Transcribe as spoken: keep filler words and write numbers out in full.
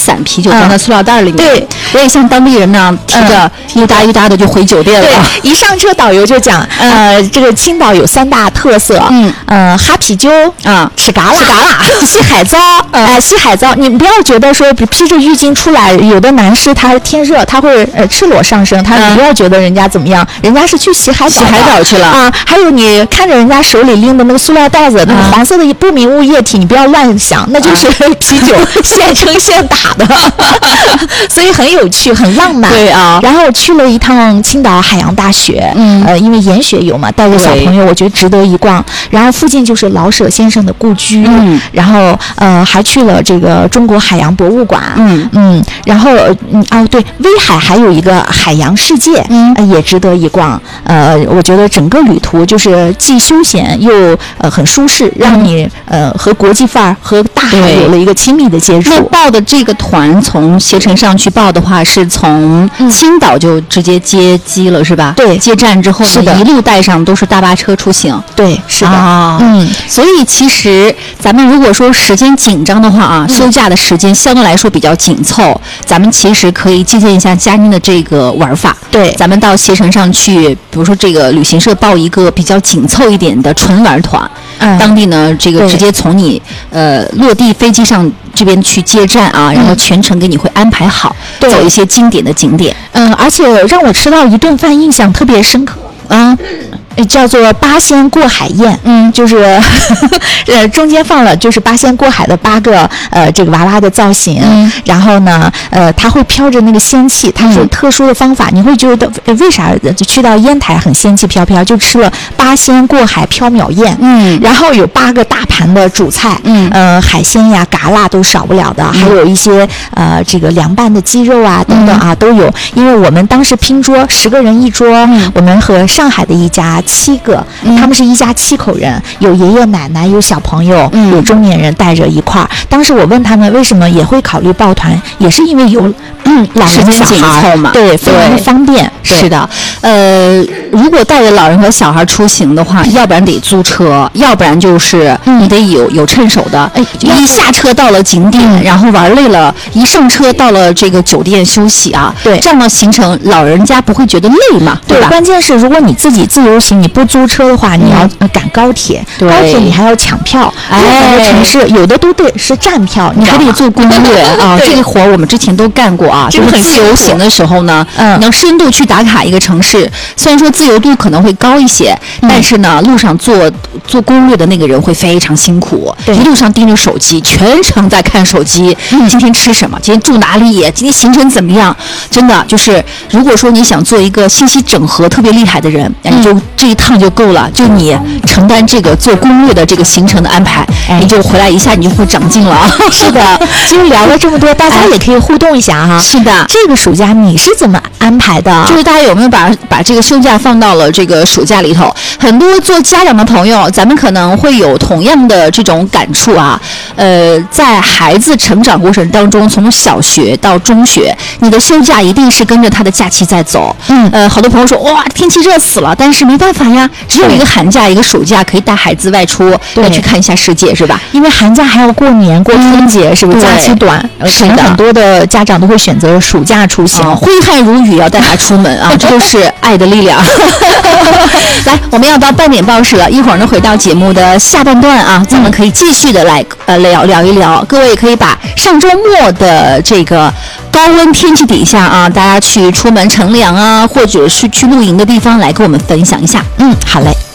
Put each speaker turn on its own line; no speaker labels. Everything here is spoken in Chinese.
散啤酒装在塑料袋里面。
对，
我也像当地人那样提着一搭一搭的就回酒店了。
对，一上车导游就讲，呃，这个青岛有三大特色，嗯，呃，哈啤酒啊，吃嘎啦，吃嘎啦，吸海澡，哎，吸海澡。你不要觉得说披着浴巾出来，有的男士他天热，他会呃赤裸上身，他你不要觉得人家怎么样，人家是去洗海
洗海澡去了
啊。还有你看着人家手里拎的那个塑料袋子，那个黄色的不明物液体，你不要乱想，那就是啤酒现蒸现打的，所以很有趣，很浪漫。
对啊。
然后去了一趟青岛海洋大学，嗯，呃，因为研学游嘛，带着小朋友，我觉得值得一逛。然后附近就是老舍先生的故居，嗯，然后呃还去了这个中国海洋博物馆，嗯嗯，然后嗯哦对，威海还有一个海洋世界，嗯、呃，也值得一逛。呃，我觉得整个旅途就是既休闲又呃很舒适，让你呃和国际范儿和大海有了一个亲密的接触。
那报的这个团从携程上去报的话，是从青岛就直接接机了，是吧？
对，
接站之后呢，一路带上都是大巴车出行。
对，是的。
啊，嗯，所以其实咱们如果说时间紧张的话啊，嗯、休假的时间相对来说比较紧凑，咱们其实可以借鉴一下佳妮的这个玩法。
对，
咱们到携程上去，比如说这个旅行社报一个比较紧凑一点的纯玩团，嗯，当地呢这个直接从你呃落地飞机上这边去接站啊，然后全程给你会安排好，嗯、走一些经典的景点。
嗯，而且让我吃到一顿饭印象特别深刻。嗯。叫做八仙过海宴，嗯，就是呃中间放了就是八仙过海的八个呃这个娃娃的造型，嗯、然后呢呃它会飘着那个仙气，它是特殊的方法，嗯、你会觉得为啥就去到烟台很仙气飘飘，就吃了八仙过海缥缈宴，嗯，然后有八个大盘的主菜，嗯，呃海鲜呀嘎啦都少不了的，嗯、还有一些呃这个凉拌的鸡肉啊等等啊、嗯、都有，因为我们当时拼桌十个人一桌，嗯、我们和上海的一家。七个，他们是一家七口人，有爷爷奶奶，有小朋友，嗯、有中年人带着一块儿。当时我问他们为什么也会考虑抱团，也是因为有嗯老人小孩嘛，对，非常的方便。
是的，呃，如果带着老人和小孩出行的话，要不然得租车，要不然就是你得有有趁手的。哎，一下车到了景点，嗯、然后玩累了，一上车到了这个酒店休息啊，
对，
这样的行程老人家不会觉得累嘛，对吧？
关键是如果你自己自由行。你不租车的话，你要赶高铁，高铁你还要抢票。哎，很多城市有的都得是站票，
你还得做攻略啊。这个活我们之前都干过啊。就是自由行的时候呢，嗯，能深度去打卡一个城市，虽然说自由度可能会高一些，但是呢，路上做做攻略的那个人会非常辛苦，一路上盯着手机，全程在看手机。今天吃什么？今天住哪里？今天行程怎么样？真的就是，如果说你想做一个信息整合特别厉害的人，你就这。一趟就够了，就你承担这个做攻略的这个行程的安排，哎、你就回来一下，你就会长进了。
是的，其实聊了这么多，大家也可以互动一下哈。
是的，
这个暑假你是怎么安排的？
就是大家有没有把把这个休假放到了这个暑假里头？很多做家长的朋友，咱们可能会有同样的这种感触啊。呃，在孩子成长过程当中，从小学到中学，你的休假一定是跟着他的假期在走。嗯，呃，好多朋友说，哇，天气热死了，但是没办法。呀，只有一个寒假，一个暑假，可以带孩子外出，来去看一下世界，是吧？
因为寒假还要过年、过春节，嗯、是不是？假期短，
是的，
很多的家长都会选择暑假出行，
啊、挥汗如雨要带他出门啊，这就是爱的力量。来，我们要到半点报时了，一会儿呢回到节目的下半段啊，咱们可以继续的来呃聊聊一聊，各位也可以把上周末的这个高温天气底下啊，大家去出门乘凉啊，或者是去露营的地方来跟我们分享一下。
嗯，好嘞。